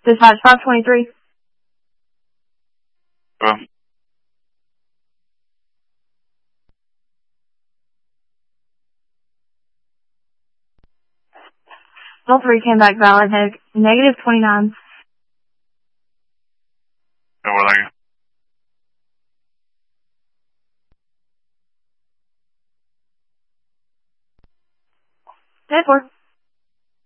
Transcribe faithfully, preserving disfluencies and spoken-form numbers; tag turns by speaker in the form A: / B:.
A: Dispatch five twenty-three.
B: Well,
A: All three came back valid. Neg- negative twenty-nine.
B: yeah, well, thank you.
A: ten four.